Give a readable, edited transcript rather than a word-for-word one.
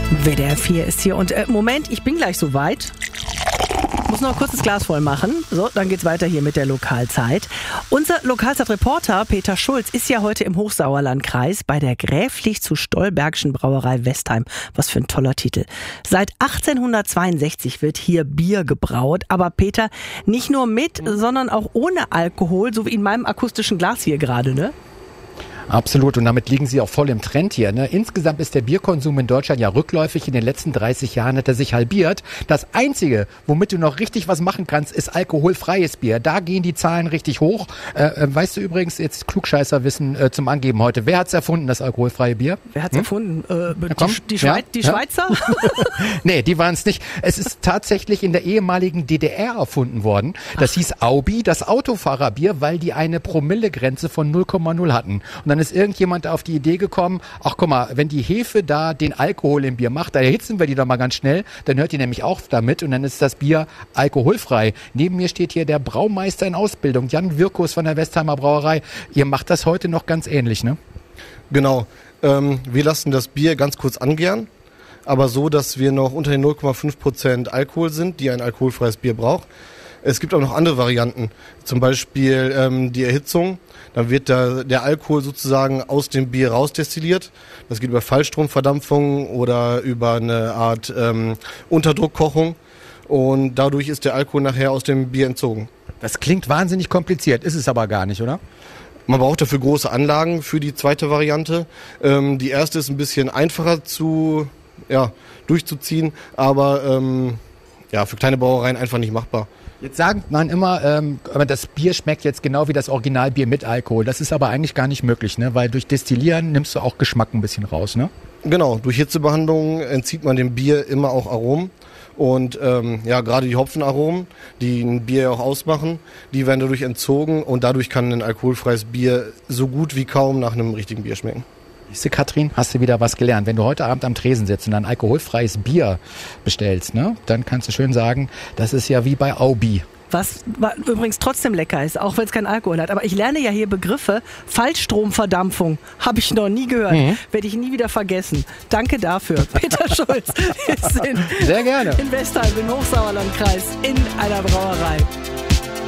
WDR 4 ist hier und Moment, ich bin gleich soweit. Muss noch ein kurzes Glas voll machen. So, dann geht's weiter hier mit der Lokalzeit. Unser Lokalzeitreporter Peter Schulz ist ja heute im Hochsauerlandkreis bei der Gräflich zu Stolbergschen Brauerei Westheim. Was für ein toller Titel. Seit 1862 wird hier Bier gebraut. Aber Peter, nicht nur mit, sondern auch ohne Alkohol, so wie in meinem akustischen Glas hier gerade, ne? Absolut, und damit liegen Sie auch voll im Trend hier. Ne? Insgesamt ist der Bierkonsum in Deutschland ja rückläufig. In den letzten 30 Jahren hat er sich halbiert. Das Einzige, womit du noch richtig was machen kannst, ist alkoholfreies Bier. Da gehen die Zahlen richtig hoch. Weißt du übrigens, jetzt Klugscheißerwissen zum Angeben heute, wer hat's erfunden, das alkoholfreie Bier? Wer hat's erfunden? Die Ja? Schweizer? Nee, die waren es nicht. Es ist tatsächlich in der ehemaligen DDR erfunden worden. Das hieß Aubi, das Autofahrerbier, weil die eine Promillegrenze von 0,0 hatten. Und dann ist irgendjemand auf die Idee gekommen, ach guck mal, wenn die Hefe da den Alkohol im Bier macht, dann erhitzen wir die doch mal ganz schnell, dann hört die nämlich auf damit und dann ist das Bier alkoholfrei. Neben mir steht hier der Braumeister in Ausbildung, Jan Wirkus von der Westheimer Brauerei. Ihr macht das heute noch ganz ähnlich, ne? Genau. Wir lassen das Bier ganz kurz angären, aber so, dass wir noch unter den 0,5% Alkohol sind, die ein alkoholfreies Bier braucht. Es gibt auch noch andere Varianten, zum Beispiel die Erhitzung. Dann wird der Alkohol sozusagen aus dem Bier rausdestilliert. Das geht über Fallstromverdampfung oder über eine Art Unterdruckkochung. Und dadurch ist der Alkohol nachher aus dem Bier entzogen. Das klingt wahnsinnig kompliziert, ist es aber gar nicht, oder? Man braucht dafür große Anlagen für die zweite Variante. Die erste ist ein bisschen einfacher durchzuziehen, aber für kleine Brauereien einfach nicht machbar. Jetzt sagt man immer, das Bier schmeckt jetzt genau wie das Originalbier mit Alkohol. Das ist aber eigentlich gar nicht möglich, ne? Weil durch Destillieren nimmst du auch Geschmack ein bisschen raus, ne? Genau, durch Hitzebehandlung entzieht man dem Bier immer auch Aromen. Und gerade die Hopfenaromen, die ein Bier auch ausmachen, die werden dadurch entzogen und dadurch kann ein alkoholfreies Bier so gut wie kaum nach einem richtigen Bier schmecken. Siehst du, Katrin, hast du wieder was gelernt. Wenn du heute Abend am Tresen sitzt und ein alkoholfreies Bier bestellst, ne, dann kannst du schön sagen, das ist ja wie bei Aubi. Was übrigens trotzdem lecker ist, auch wenn es keinen Alkohol hat. Aber ich lerne ja hier Begriffe. Fallstromverdampfung habe ich noch nie gehört. Werde ich nie wieder vergessen. Danke dafür. Peter Schulz ist Sehr gerne. in Westheim, im Hochsauerlandkreis, in einer Brauerei.